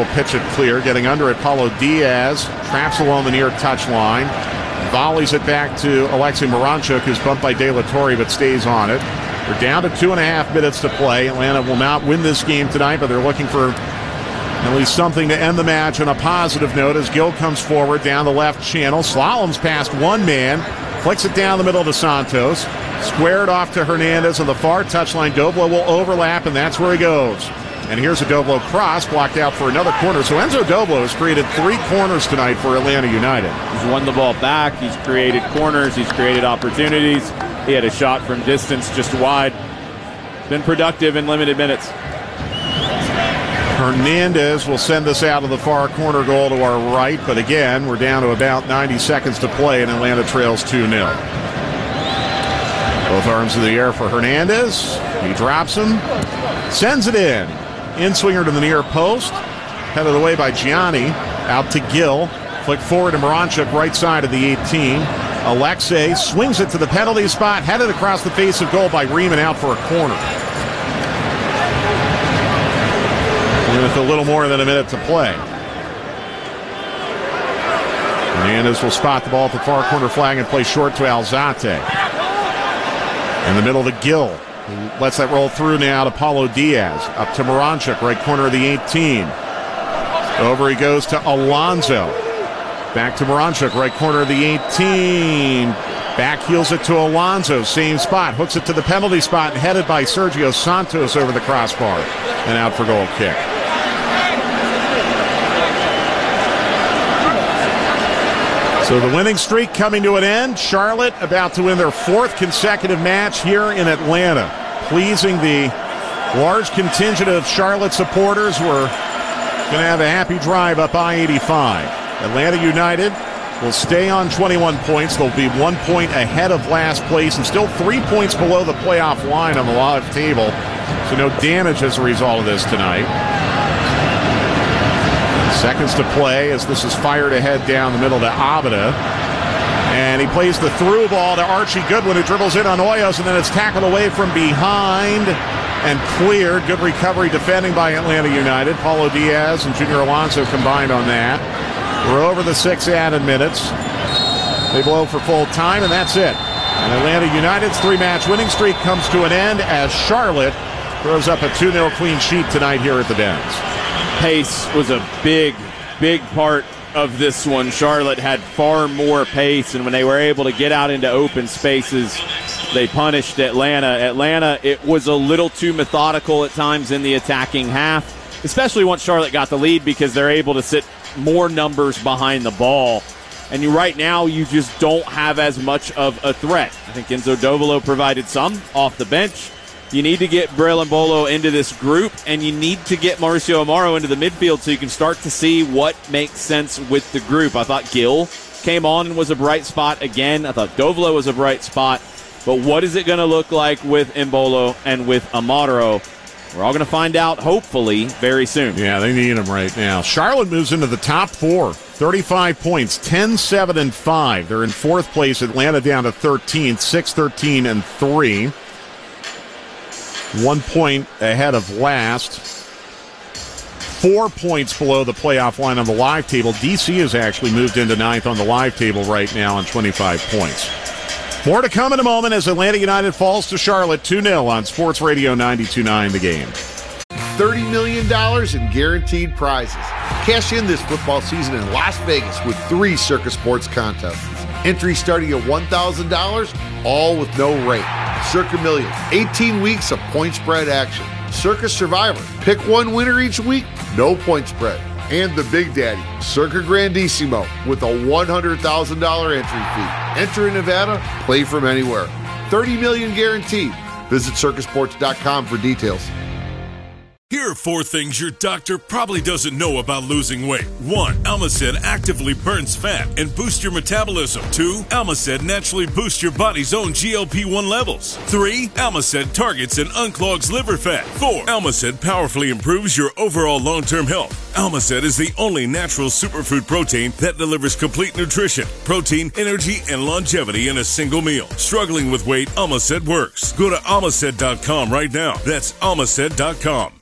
will pitch it clear. Getting under it, Paulo Diaz traps along the near touchline. Volleys it back to Alexei Miranchuk, who's bumped by De La Torre but stays on it. They're down to 2.5 minutes to play. Atlanta will not win this game tonight, but they're looking for at least something to end the match on a positive note as Gill comes forward down the left channel. Slaloms past one man. Flicks it down the middle to Santos. Squared off to Hernandez on the far touchline. Doblo will overlap, and that's where he goes. And here's a Doblo cross blocked out for another corner. So Enzo Doblo has created 3 corners tonight for Atlanta United. He's won the ball back. He's created corners. He's created opportunities. He had a shot from distance just wide. Been productive in limited minutes. Hernandez will send us out of the far corner goal to our right. But again, we're down to about 90 seconds to play, and Atlanta trails 2-0. Both arms in the air for Hernandez. He drops him. Sends it in. In-swinger to the near post. Headed away by Gianni. Out to Gill. Flick forward to Miranchuk, right side of the 18. Alexei swings it to the penalty spot. Headed across the face of goal by Riemann, out for a corner. With a little more than a minute to play. Hernandez will spot the ball at the far corner flag and play short to Alzate. In the middle to Gill. Who lets that roll through now to Paulo Diaz. Up to Miranchuk, right corner of the 18. Over he goes to Alonso. Back to Miranchuk, right corner of the 18. Back heels it to Alonso, same spot. Hooks it to the penalty spot and headed by Sergio Santos over the crossbar. And out for goal kick. So the winning streak coming to an end. Charlotte about to win their 4th consecutive match here in Atlanta. Pleasing the large contingent of Charlotte supporters who are going to have a happy drive up I-85. Atlanta United will stay on 21 points. They'll be 1 point ahead of last place and still 3 points below the playoff line on the live table. So no damage as a result of this tonight. Seconds to play as this is fired ahead down the middle to Abada. And he plays the through ball to Archie Goodwin, who dribbles in on Hoyos, and then it's tackled away from behind and cleared. Good recovery defending by Atlanta United. Paulo Diaz and Junior Alonso combined on that. We're over the 6 added minutes. They blow for full time, and that's it. And Atlanta United's 3-match winning streak comes to an end as Charlotte throws up a 2-0 clean sheet tonight here at the Dens. Pace was a big part of this one. Charlotte had far more pace, and when they were able to get out into open spaces, they punished Atlanta. Atlanta, it was a little too methodical at times in the attacking half, especially once Charlotte got the lead because they're able to sit more numbers behind the ball. And right now, you just don't have as much of a threat. I think Enzo Dovolo provided some off the bench. You need to get Brel Embolo into this group, and you need to get Mauricio Amaro into the midfield so you can start to see what makes sense with the group. I thought Gill came on and was a bright spot again. I thought Dovolo was a bright spot. But what is it going to look like with Embolo and with Amaro? We're all going to find out, hopefully, very soon. Yeah, they need him right now. Charlotte moves into the top 4. 35 points, 10-7-5. They're in 4th place. Atlanta down to 13th, 6-13-3. 1 point ahead of last. 4 points below the playoff line on the live table. DC has actually moved into 9th on the live table right now on 25 points. More to come in a moment as Atlanta United falls to Charlotte 2-0 on Sports Radio 92.9 The Game. $30 million in guaranteed prizes. Cash in this football season in Las Vegas with 3 Circa Sports contests. Entry starting at $1,000, all with no rate. Circa Million, 18 weeks of point spread action. Circa Survivor, pick one winner each week, no point spread. And the Big Daddy, Circa Grandissimo, with a $100,000 entry fee. Enter in Nevada, play from anywhere. $30 million guaranteed. Visit circasports.com for details. Here are 4 things your doctor probably doesn't know about losing weight. 1. Almacet actively burns fat and boosts your metabolism. 2. Almacet naturally boosts your body's own GLP-1 levels. 3. Almacet targets and unclogs liver fat. 4. Almacet powerfully improves your overall long-term health. Almacet is the only natural superfood protein that delivers complete nutrition, protein, energy, and longevity in a single meal. Struggling with weight, Almacet works. Go to almacet.com right now. That's almacet.com.